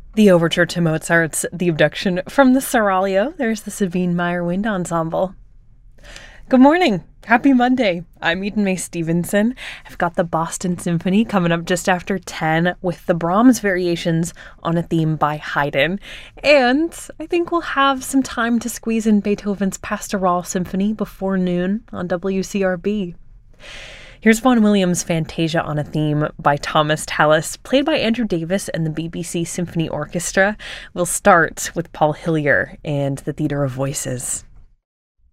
The overture to Mozart's The Abduction from the Seraglio. There's the Sabine Meyer Wind Ensemble. Good morning. Happy Monday. I'm Eden Mae Stevenson. I've got the Boston Symphony coming up just after 10 with the Brahms variations on a theme by Haydn. And I think we'll have some time to squeeze in Beethoven's Pastoral Symphony before noon on WCRB. Here's Vaughan Williams' Fantasia on a Theme by Thomas Tallis, played by Andrew Davis and the BBC Symphony Orchestra. We'll start with Paul Hillier and the Theatre of Voices.